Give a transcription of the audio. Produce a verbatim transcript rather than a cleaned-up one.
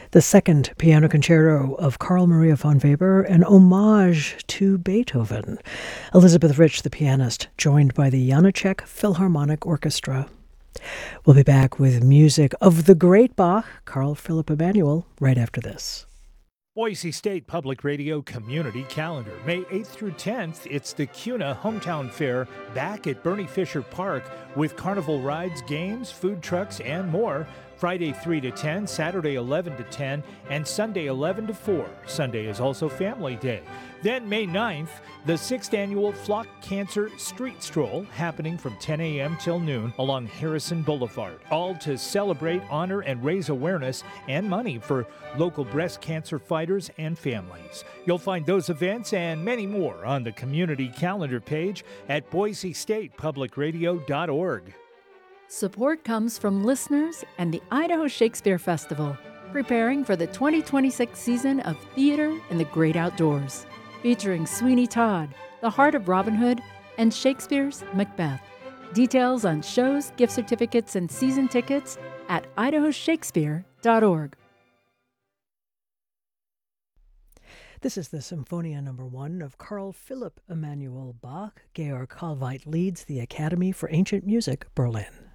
The second piano concerto of Carl Maria von Weber, an homage to Beethoven. Elizabeth Rich, the pianist, joined by the Janáček Philharmonic Orchestra. We'll be back with music of the great Bach, Carl Philipp Emanuel, right after this. Boise State Public Radio Community Calendar. May eighth through tenth, it's the CUNA Hometown Fair back at Bernie Fisher Park with carnival rides, games, food trucks, and more. Friday three to ten, Saturday eleven to ten, and Sunday eleven to four. Sunday is also Family Day. Then May ninth, the sixth annual Flock Cancer Street Stroll happening from ten a.m. till noon along Harrison Boulevard. All to celebrate, honor, and raise awareness and money for local breast cancer fighters and families. You'll find those events and many more on the community calendar page at boise state public radio dot org. Support comes from listeners and the Idaho Shakespeare Festival, preparing for the twenty twenty-six season of Theater in the Great Outdoors, featuring Sweeney Todd, The Heart of Robin Hood, and Shakespeare's Macbeth. Details on shows, gift certificates, and season tickets at idaho shakespeare dot org. This is the Symphonia Number One of Carl Philipp Emanuel Bach. Georg Kallweit leads the Academy for Ancient Music, Berlin.